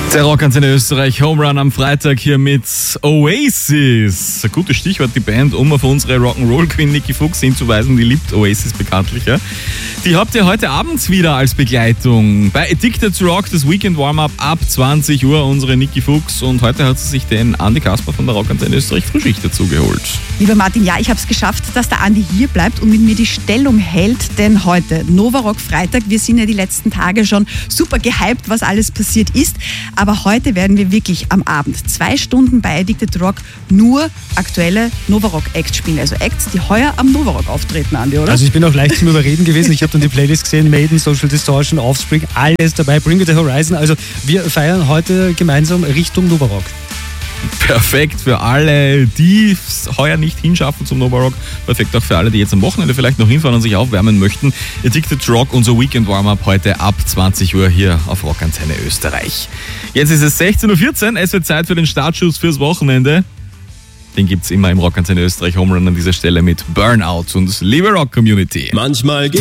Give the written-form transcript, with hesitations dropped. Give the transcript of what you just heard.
Der Rockantenne Österreich Home Run am Freitag hier mit Oasis. Ein gutes Stichwort, die Band, um auf unsere Rock'n'Roll Queen Nicki Fuchs hinzuweisen. Die liebt Oasis bekanntlich, ja. Die habt ihr heute abends wieder als Begleitung. Bei Addicted to Rock, das Weekend Warm-Up ab 20 Uhr, unsere Nicki Fuchs. Und heute hat sie sich den Andi Kasper von der Rockantenne Österreich Frühschicht dazu geholt. Lieber Martin, ja, ich habe es geschafft, dass der Andi hier bleibt und mit mir die Stellung hält. Denn heute, Nova Rock Freitag, wir sind ja die letzten Tage schon super gehypt, was alles passiert ist. Aber heute werden wir wirklich am Abend 2 Stunden bei Addicted to Rock nur aktuelle Nova Rock Acts spielen. Also Acts, die heuer am Nova Rock auftreten, Andi, oder? Also ich bin auch leicht zum Überreden gewesen. Ich habe dann die Playlist gesehen, Maiden, Social Distortion, Offspring, alles dabei, Bring Me The Horizon. Also wir feiern heute gemeinsam Richtung Nova Rock. Perfekt für alle, die es heuer nicht hinschaffen zum Nova Rock. Perfekt auch für alle, die jetzt am Wochenende vielleicht noch hinfahren und sich aufwärmen möchten. Addicted to Rock, unser Weekend Warm-Up heute ab 20 Uhr hier auf Rockantenne Österreich. Jetzt ist es 16.14 Uhr, es wird Zeit für den Startschuss fürs Wochenende. Den gibt es immer im Rockantenne Österreich Home Run an dieser Stelle mit Burnout und liebe Rock Community. Manchmal